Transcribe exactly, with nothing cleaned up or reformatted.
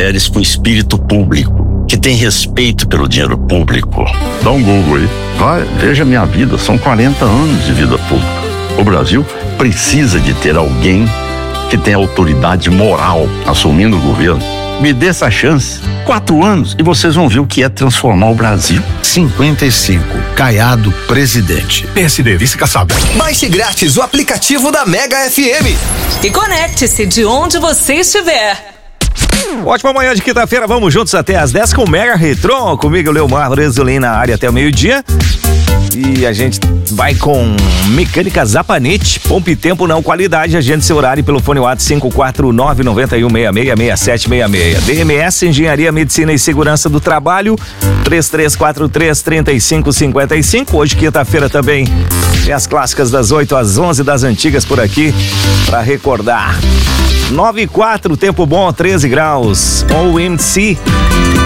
mulheres com espírito público, que têm respeito pelo dinheiro público. Dá um Google aí. Vai, veja a minha vida, são quarenta anos de vida pública. O Brasil precisa de ter alguém que tenha autoridade moral assumindo o governo. Me dê essa chance. Quatro anos e vocês vão ver o que é transformar o Brasil. cinquenta e cinco, Caiado presidente. P S D, vice caçado. Baixe grátis o aplicativo da Mega F M. E conecte-se de onde você estiver. Ótima manhã de quinta-feira, vamos juntos até às dez com o Mega Retron. Comigo, Leomar Lorenzolim na área até o meio-dia. E a gente vai com Mecânica Zapanete, Pompe Tempo não qualidade. Agende seu horário pelo fone WhatsApp cinco quatro nove nove um seis seis seis sete seis seis. D M S Engenharia, Medicina e Segurança do Trabalho, três três quatro três, três cinco cinco cinco. Hoje, quinta-feira, também tem as clássicas das oito às onze das antigas por aqui, para recordar. nove e quatro, tempo bom, treze graus. O M C